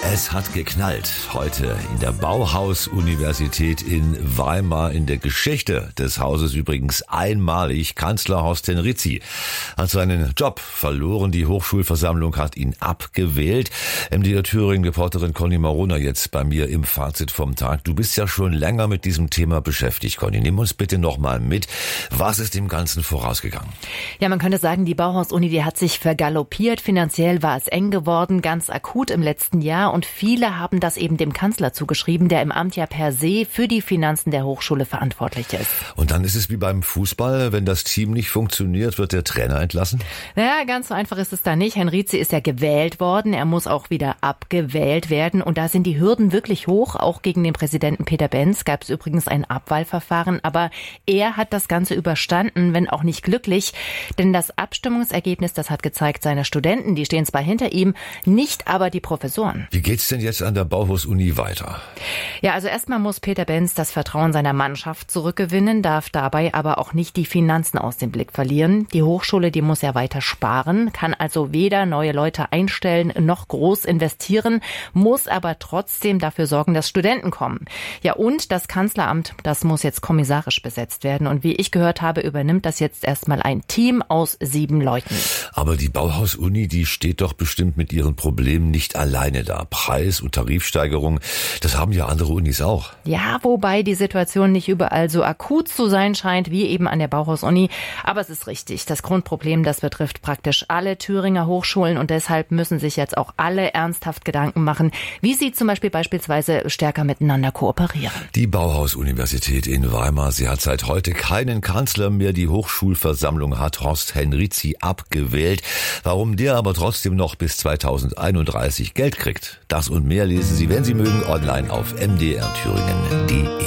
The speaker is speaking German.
Es hat geknallt. Heute in der Bauhaus-Universität in Weimar. In der Geschichte des Hauses übrigens einmalig. Kanzler Horst Henrizi hat seinen Job verloren. Die Hochschulversammlung hat ihn abgewählt. MDR Thüringen-Reporterin Conny Marona jetzt bei mir im Fazit vom Tag. Du bist ja schon länger mit diesem Thema beschäftigt, Conny. Nimm uns bitte noch mal mit. Was ist dem Ganzen vorausgegangen? Ja, man könnte sagen, die Bauhaus-Uni, die hat sich vergaloppiert. Finanziell war es eng geworden, ganz akut im letzten Jahr. Und viele haben das eben dem Kanzler zugeschrieben, der im Amt ja per se für die Finanzen der Hochschule verantwortlich ist. Und dann ist es wie beim Fußball, wenn das Team nicht funktioniert, wird der Trainer entlassen? Naja, ganz so einfach ist es da nicht. Henrizi ist ja gewählt worden, er muss auch wieder abgewählt werden. Und da sind die Hürden wirklich hoch. Auch gegen den Präsidenten Peter Benz gab es übrigens ein Abwahlverfahren. Aber er hat das Ganze überstanden, wenn auch nicht glücklich. Denn das Abstimmungsergebnis, das hat gezeigt, seine Studenten, die stehen zwar hinter ihm, nicht aber die Professoren. Wie geht's denn jetzt an der Bauhaus-Uni weiter? Ja, also erstmal muss Peter Benz das Vertrauen seiner Mannschaft zurückgewinnen, darf dabei aber auch nicht die Finanzen aus dem Blick verlieren. Die Hochschule, die muss ja weiter sparen, kann also weder neue Leute einstellen noch groß investieren, muss aber trotzdem dafür sorgen, dass Studenten kommen. Ja, und das Kanzleramt, das muss jetzt kommissarisch besetzt werden. Und wie ich gehört habe, übernimmt das jetzt erstmal ein Team aus 7 Leuten. Aber die Bauhaus-Uni, die steht doch bestimmt mit ihren Problemen nicht alleine da. Preis- und Tarifsteigerung, das haben ja andere Unis auch. Ja, wobei die Situation nicht überall so akut zu sein scheint, wie eben an der Bauhaus-Uni. Aber es ist richtig, das Grundproblem, das betrifft praktisch alle Thüringer Hochschulen und deshalb müssen sich jetzt auch alle ernsthaft Gedanken machen, wie sie beispielsweise stärker miteinander kooperieren. Die Bauhaus-Universität in Weimar, sie hat seit heute keinen Kanzler mehr. Die Hochschulversammlung hat Horst Henrizi abgewählt. Warum der aber trotzdem noch bis 2031 Geld kriegt, das und mehr lesen Sie, wenn Sie mögen, online auf mdrthüringen.de.